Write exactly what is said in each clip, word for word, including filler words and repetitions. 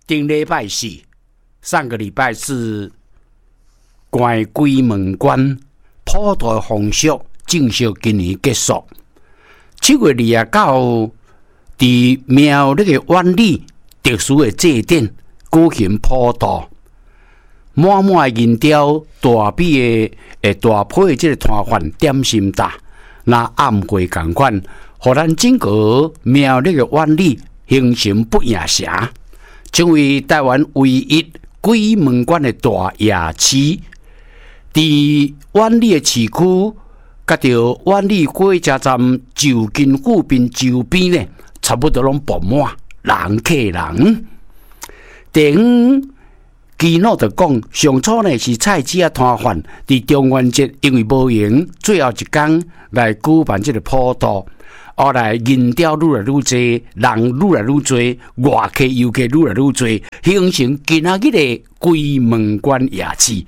顶礼拜四，上个礼拜是关鬼门关普渡风俗正式今年结束。七月二十九，伫庙那个万里特殊的祭典举行普渡，满满的银雕大比的诶大批的这个摊贩点心搭，那暗过同款，互咱整个庙那个万里形成不夜城，成为台湾唯一鬼门关的大夜市。伫万里的市区，甲着万里火车站就近附近周边呢，差不多拢爆满人客人。第五，基诺就讲，上初呢是菜市啊摊贩伫中元节因为无闲，最后一天来举办这个普渡。后来人潮愈来愈多，人愈来愈多，外客游客愈来愈多，形成今仔日的鬼门关夜市。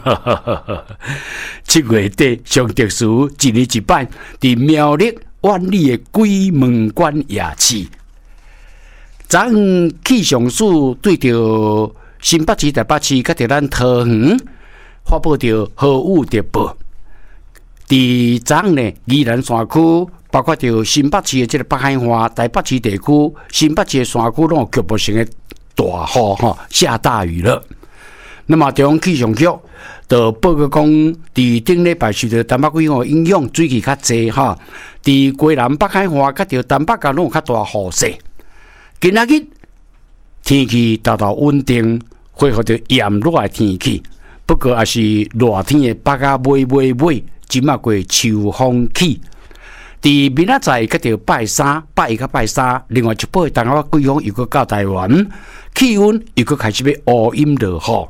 七月底上特殊，一日一摆，伫苗栗万里的鬼门关夜市。昨昏气象署对着新北市、台北市，甲着咱桃园发布着豪雨特报。伫昨昏呢，宜兰山区。包括着新北市的这个北海岸、台北市地区、新北市的山区，拢有局部性的大雨哈，下大雨了。那么中央气象局就报告讲，伫顶礼拜受到东北季风影响，水气较济哈。伫归南北海岸，甲着东北角拢有较大雨势。今仔日天气达到稳定，恢复着炎热的天气。不过也是热天的北啊尾尾尾，即马过秋风起。伫明仔载，甲着拜三、拜一、甲拜三，另外一波东北季风又搁到台湾，气温又搁开始要乌阴落雨。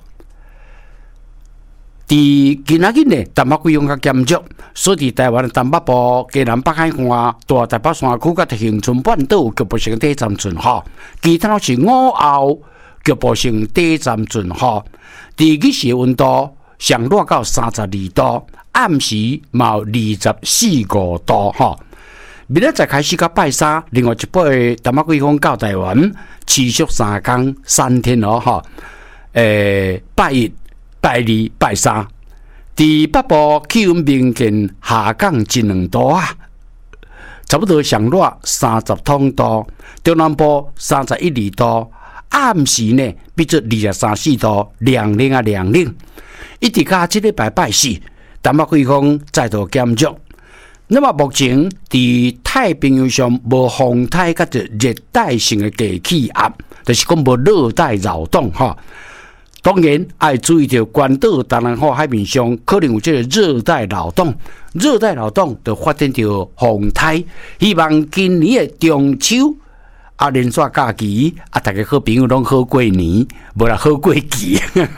伫今仔日呢，东北季风较严重，所以台湾的东北部、基南北海岸、大台北山区、甲着恒春半岛有局部性短暂阵雨，其他是午后局部性短暂阵雨。伫日时的温度上落到三十二度。暗时嘛有二十四五度哈，明仔载开始到拜三，另外一波的东北季风到台湾，持续三天三天哦哈。诶，拜一、拜二、拜三，伫北部气温明显下降一两度啊，差不多上落三十通度，中南部三十一二度，暗时呢比做二十三四度，凉冷啊凉冷，一直到这礼拜拜四。东北季风再度减弱，那么目前伫太平洋上无风台甲着热带性的低气压，就是讲无热带扰动哈。当然要注意到关岛、大南海海面上可能有这个热带扰动，热带扰动就发展到风台。希望今年的中秋啊，连续假期啊，大家好朋友拢好过年，无啦好过期。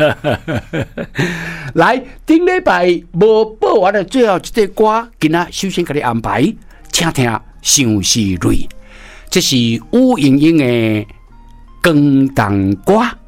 来，顶礼拜无播完的最后一首歌，今仔首先给你安排，请听《相思泪》，这是吴莹莹的《广东歌》。